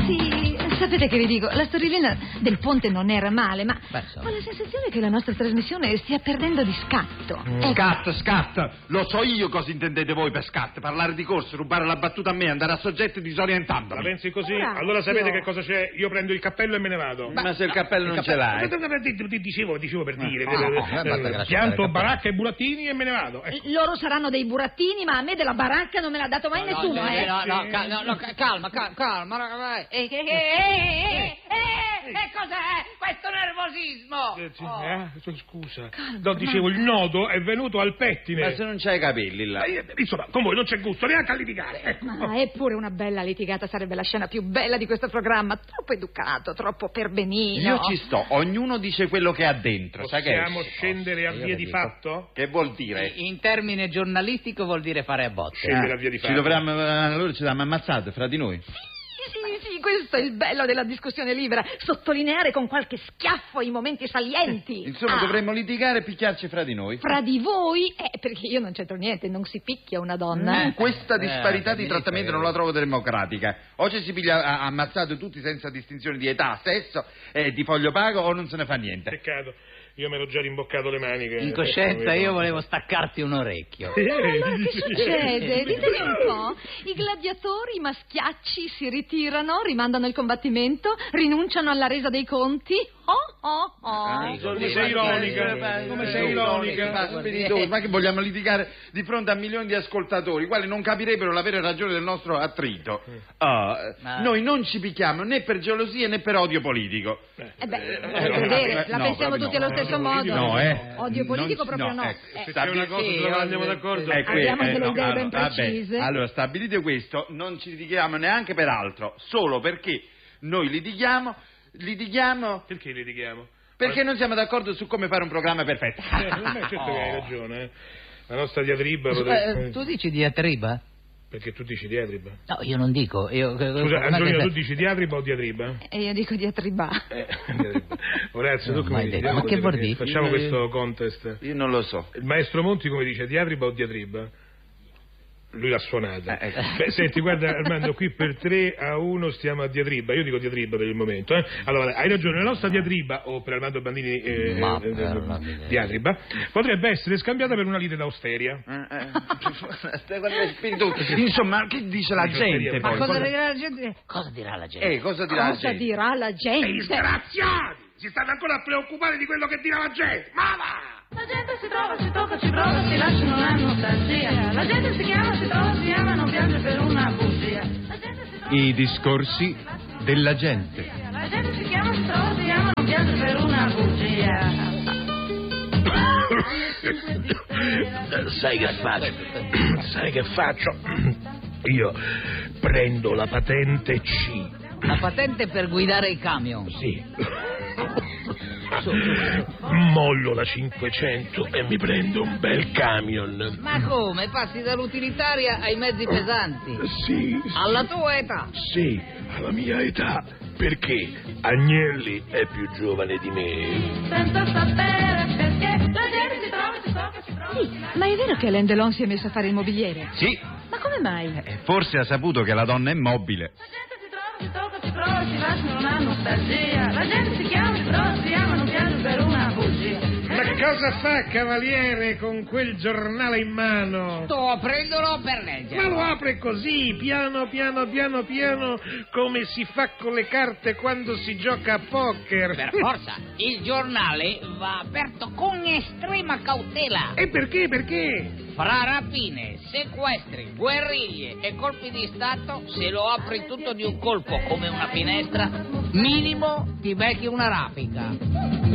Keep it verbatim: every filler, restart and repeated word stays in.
Sì, sapete che vi dico, la storiellina del ponte non era male, ma Beh, ho la sensazione che la nostra trasmissione stia perdendo di scatto. Mm. Ecco. Scat, scat, lo so io cosa intendete voi per scat, parlare di corse, rubare la battuta a me, andare a soggetto disorientandomi. La pensi così? Orazio. Allora sapete che cosa c'è? Io prendo il cappello e me ne vado. Ma se il cappello non ce l'hai. Dicevo, dicevo per dire, no, no, basta che lasciate pianto il cappello. baracca e burattini e me ne vado. Ecco. Loro saranno dei burattini, ma a me della baracca non me l'ha dato mai nessuno, no, eh. no, no, cal- no, no, ca- calma, cal- calma, calma. Eh, eh, eh, eh, eh, eh, cos'è questo nervosismo? Eh, sì, Oh. eh, scusa. No, dicevo, il nodo è venuto al pettine. Ma se non c'hai i capelli là. Eh, Insomma, con voi non c'è gusto neanche a litigare. Ecco. Ma eppure una bella litigata sarebbe la scena più bella di questo programma. Troppo educato, troppo perbenino. Io ci sto, ognuno dice quello che ha dentro, sai che? Possiamo scendere a Io via di capisco. fatto? Che vuol dire? In termine giornalistico vuol dire fare a botte. Scendere a via di Ci fatto. dovremmo, allora ci diamo ammazzate fra di noi. Sì, sì, sì, questo è il bello della discussione libera. Sottolineare con qualche schiaffo i momenti salienti. Insomma, Ah, dovremmo litigare e picchiarci fra di noi. Fra di voi, eh, perché io non c'entro niente, non si picchia una donna. Mm, questa Eh, disparità di mi trattamento dica, non la trovo democratica. O ci si piglia a- ammazzato tutti senza distinzione di età, sesso e di foglio pago o non se ne fa niente. Peccato, io mi ero già rimboccato le maniche. In coscienza io volevo staccarti un orecchio. Eh, Allora che succede? Ditemi un po'. I gladiatori, i maschiacci si ritirano, rimandano il combattimento, rinunciano alla resa dei conti. Oh, oh, oh. Ah, come sei ironica, come sei ironica. Ma, spiritoso, ma che vogliamo litigare di fronte a milioni di ascoltatori, i quali non capirebbero la vera ragione del nostro attrito. Ah, Ma- Noi non ci picchiamo né per gelosia né per odio politico. Eh beh, Eh, volete no, vedere, la no, pensiamo proprio tutti no. allo stesso No, modo. no, eh. Odio politico Non- proprio no, no. ecco, Eh, Se c'è una cosa Sì, sulla quale io- andiamo d'accordo. Ecco, Abbiamo delle idee allora, ben precise. vabbè, allora, stabilite questo, non ci litighiamo neanche per altro, solo perché noi litighiamo, litighiamo Perché litighiamo? perché non siamo d'accordo su come fare un programma perfetto. Eh, beh, certo che hai ragione. eh. La nostra diatriba... Eh, potrebbe- tu dici diatriba? Perché tu dici diatriba? No, io non dico. Io, Scusa, Antonino, tu dici diatriba o diatriba? E io dico diatriba. Eh, diatriba. Orazio, tu Non come mai dici? detto. Diatriba Ma o che vuol diatriba? dire? Facciamo Io- questo contest. Io non lo so. Il maestro Monti come dice, diatriba o diatriba? Lui l'ha suonata. Eh, ecco. Beh, senti, guarda Armando, qui per tre a uno stiamo a diatriba. Io dico diatriba per il momento. Eh? Allora, hai ragione, la nostra diatriba, o per Armando Bandini eh, Ma eh, per eh, la miseria. diatriba, potrebbe essere scambiata per una lite d'austeria. Eh, eh, guarda, spirito, insomma, che dice la gente Ma poi? cosa dirà la gente? Cosa dirà la gente? Eh, cosa dirà la Cosa gente? dirà la E gente? disgraziati! Si stanno ancora a preoccupare di quello che dirà la gente. Ma va! La gente si trova, si tocca, si prova, si lascia una nostalgia. La gente si chiama, si trova, si ama, non piange per una bugia. La gente si trova, I discorsi della gente. la gente si chiama, si trova, si ama, non piange per una bugia. Sai che faccio? Sai che faccio? Io prendo la patente C. La patente per guidare i camion. Sì. Su, su. Mollo la cinquecento e mi prendo un bel camion. Ma come? Passi dall'utilitaria ai mezzi pesanti? Sì, Alla tua età? sì, alla mia età. Perché Agnelli è più giovane di me. Senza sapere perché la gente si trova, si tocca, si prova. Sì, ma è vero che Alain Delon si è messo a fare il mobiliere? Sì, Ma come mai? eh, forse ha saputo che la donna è mobile. La gente si trova, si tocca, si prova, si lascia una nostalgia. La gente si chiama, si trova, si ama, non piange per una bugia. Ma cosa fa, cavaliere, con quel giornale in mano? Sto aprendolo per leggere. Ma lo apre così, piano, piano, piano, piano, come si fa con le carte quando si gioca a poker. Per forza, il giornale va aperto con estrema cautela. E perché, perché? Fra rapine, sequestri, guerriglie e colpi di Stato, se lo apri tutto di un colpo come una finestra, minimo ti becchi una raffica.